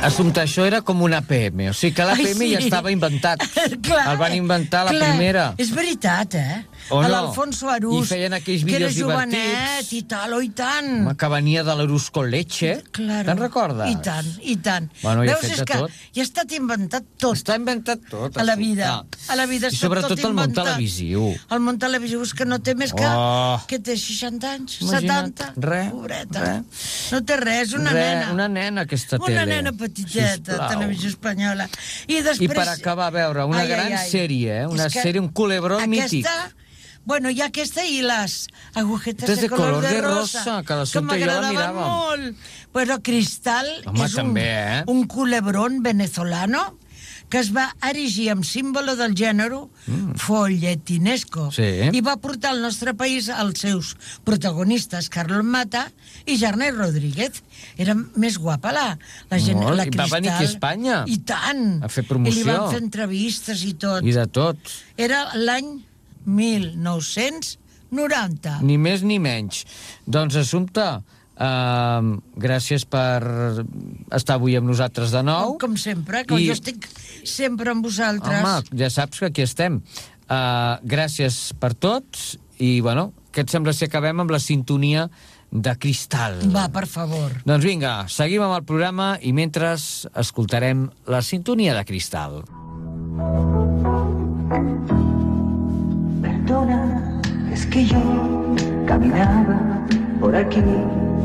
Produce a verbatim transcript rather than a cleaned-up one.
Assumpte, això era com una P M, o sigui que l'A P M Ai, sí. ja estava inventat. Clar, El van inventar la clar. primera. És veritat, eh? O no? L'Alfonso Arús, I feien aquells que era vídeos jovenet divertits. i tal, oh, i tant. Home, que venia de l'Arús con leche. Claro. Te'n recordes? I tant, i tant. Bueno, ja ha Veus, fet és de que tot. ja ha estat inventat tot. Està inventat tot. A la vida. Ah. A la vida I està sobretot tot el món inventat. televisiu. El món televisiu és que no té més que... Oh. Que té seixanta anys, Imagina't. setanta. Res, Pobreta. res. No té res, una Re, nena. Una nena, aquesta tele. Una nena petiteta, Sisplau. televisió espanyola. I després... I per acabar, a veure, una Ai, gran ai, ai. sèrie, eh? Una És que sèrie, un culebrón mític. Aquesta... Bueno, hi ha aquesta i les agujetes Este de color de rosa, rosa, que l'Assumpta i jo la m'agradaven miràvem. molt. Però Cristal Home, és un, també, eh? un culebrón venezolano que es va erigir amb símbolo del gènere mm. folletinesco Sí. i va portar al nostre país els seus protagonistes, Carlos Mata i Jarnay Rodríguez. Era més guapa la, la, gent, Molt, la i Cristal. va venir aquí a Espanya. I tant. A fer promoció. I li van fer entrevistes i tot. I de tot. Era l'any mil nou-cents noranta. Ni més ni menys. Doncs, Assumpta, uh, gràcies per estar avui amb nosaltres de nou. Com sempre, que I... jo estic sempre amb vosaltres. Home, ja saps que aquí estem. Uh, gràcies per tots i, bueno, què et sembla si acabem amb la sintonia de Cristal? Va, per favor. Doncs vinga, seguim amb el programa i mentre escoltarem la sintonia de Cristal. Perdona, es que yo caminaba por aquí